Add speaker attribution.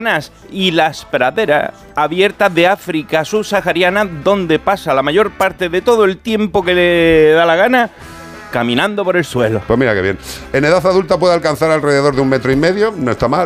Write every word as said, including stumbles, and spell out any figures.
Speaker 1: y las praderas abiertas de África subsahariana, donde pasa la mayor parte de todo el tiempo que le da la gana caminando por el suelo.
Speaker 2: Pues mira qué bien. En edad adulta puede alcanzar alrededor de un metro y medio, no está mal.